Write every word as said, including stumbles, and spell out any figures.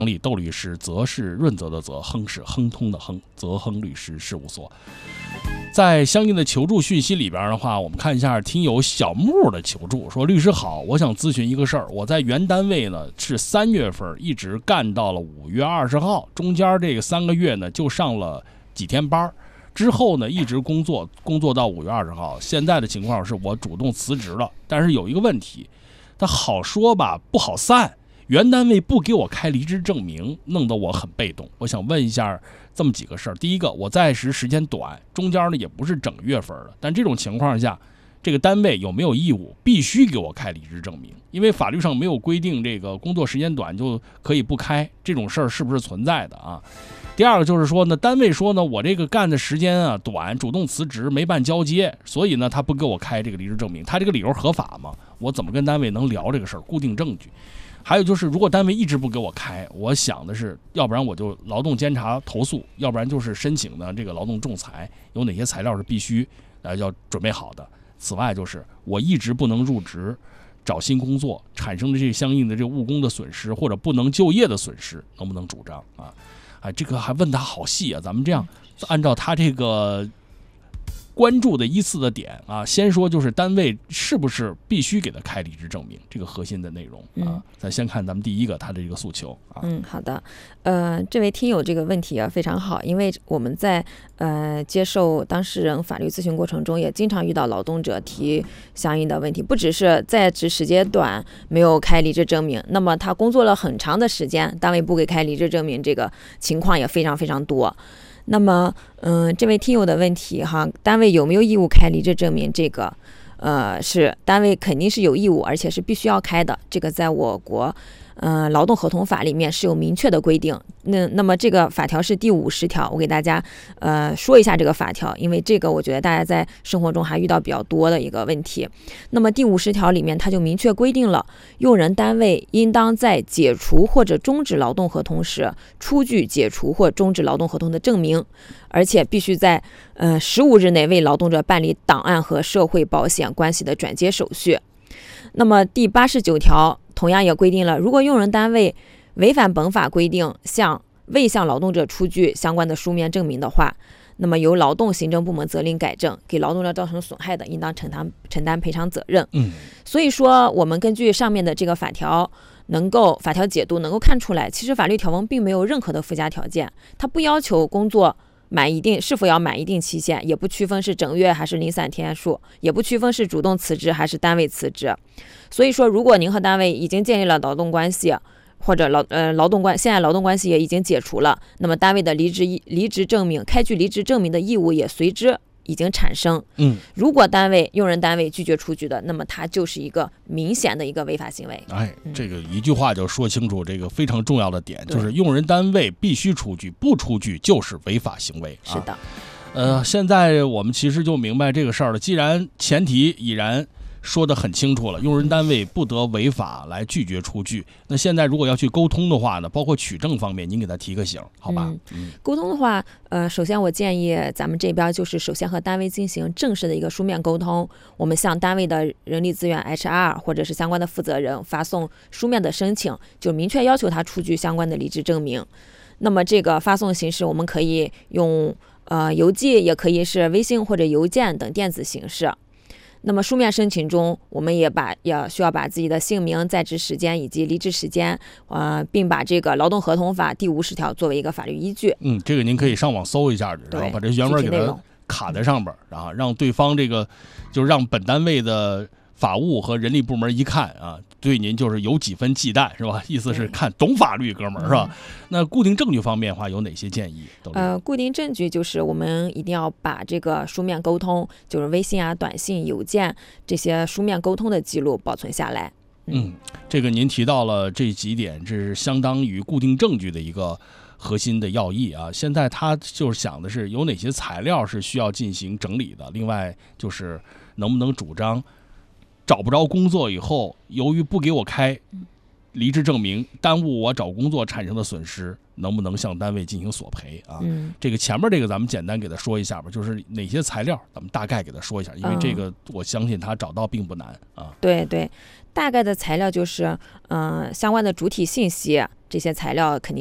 李窦律师，泽是润泽的泽，亨是亨通的亨，泽亨律师事务所。在相应的求助讯息里边的话，我们看一下听友小木的求助，说律师好，我想咨询一个事儿，我在原单位呢是三月份一直干到了五月二十号，中间这个三个月呢就上了几天班，之后呢一直工作工作到五月二十号，现在的情况是我主动辞职了，但是有一个问题，它好说吧不好散，原单位不给我开离职证明，弄得我很被动。我想问一下这么几个事儿。第一个，我在时时间短，中间呢也不是整月份的，但这种情况下，这个单位有没有义务必须给我开离职证明？因为法律上没有规定这个工作时间短就可以不开，这种事儿是不是存在的啊？第二个就是说呢，单位说呢，我这个干的时间啊短，主动辞职没办交接，所以呢他不给我开这个离职证明，他这个理由合法吗？我怎么跟单位能聊这个事儿？固定证据。还有就是，如果单位一直不给我开，我想的是，要不然我就劳动监察投诉，要不然就是申请的这个劳动仲裁，有哪些材料是必须呃要准备好的。此外，就是我一直不能入职，找新工作产生的这相应的这个误工的损失或者不能就业的损失，能不能主张啊？哎，这个还问他好细啊，咱们这样按照他这个关注的依次的点啊，先说就是单位是不是必须给他开离职证明，这个核心的内容啊。嗯、咱先看咱们第一个他的这个诉求啊。 嗯，好的。呃，这位听友这个问题啊非常好，因为我们在呃接受当事人法律咨询过程中，也经常遇到劳动者提相应的问题，不只是在职时间短没有开离职证明，那么他工作了很长的时间，单位不给开离职证明，这个情况也非常非常多。那么，嗯，这位听友的问题哈，单位有没有义务开离职证明？这个，呃，是单位肯定是有义务，而且是必须要开的。这个在我国，呃，劳动合同法里面是有明确的规定。那那么这个法条是第五十条，我给大家呃说一下这个法条，因为这个我觉得大家在生活中还遇到比较多的一个问题。那么第五十条里面，它就明确规定了，用人单位应当在解除或者终止劳动合同时，出具解除或终止劳动合同的证明，而且必须在呃十五日内为劳动者办理档案和社会保险关系的转接手续。那么第八十九条同样也规定了，如果用人单位违反本法规定，向未向劳动者出具相关的书面证明的话，那么由劳动行政部门责令改正，给劳动者造成损害的，应当承担承担赔偿责任。 嗯， 所以说我们根据上面的这个法条，能够法条解读能够看出来，其实法律条文并没有任何的附加条件，它不要求工作满一定是否要满一定期限，也不区分是整月还是零散天数，也不区分是主动辞职还是单位辞职。所以说，如果您和单位已经建立了劳动关系，或者劳呃劳动关现在劳动关系也已经解除了，那么单位的离职离职证明开具离职证明的义务也随之已经产生。 嗯， 如果单位用人单位拒绝出具的，那么它就是一个明显的一个违法行为。 哎，这个一句话就说清楚这个非常重要的点，就是用人单位必须出具，不出具就是违法行为。 是的。 啊、呃，现在我们其实就明白这个事儿了。既然前提已然说得很清楚了，用人单位不得违法来拒绝出具。那现在如果要去沟通的话呢，包括取证方面，您给他提个醒，好吧？ 嗯嗯、沟通的话，呃，首先我建议咱们这边就是首先和单位进行正式的一个书面沟通，我们向单位的人力资源 H R 或者是相关的负责人发送书面的申请，就明确要求他出具相关的离职证明。那么这个发送形式我们可以用呃邮寄，也可以是微信或者邮件等电子形式。那么书面申请中，我们也把也需要把自己的姓名、在职时间以及离职时间，呃，并把这个劳动合同法第五十条作为一个法律依据。 嗯，这个您可以上网搜一下，然后把这原文给它卡在上边，然后让对方这个，就是让本单位的法务和人力部门一看啊，对您就是有几分忌惮，是吧？意思是看懂法律，哥们儿，是吧？那固定证据方面的话，有哪些建议？ 呃，固定证据就是我们一定要把这个书面沟通，就是微信啊、短信、邮件这些书面沟通的记录保存下来。 嗯，嗯这个您提到了这几点，这是相当于固定证据的一个核心的要义啊。现在他就是想的是有哪些材料是需要进行整理的，另外就是能不能主张找不着工作以后，由于不给我开离职证明耽误我找工作产生的损失，能不能向单位进行索赔啊？ 嗯， 这个前面这个咱们简单给他说一下吧，就是哪些材料，咱们大概给他说一下，因为这个我相信他找到并不难啊。 对对，大概的材料就是，嗯、呃，相关的主体信息这些材料肯定。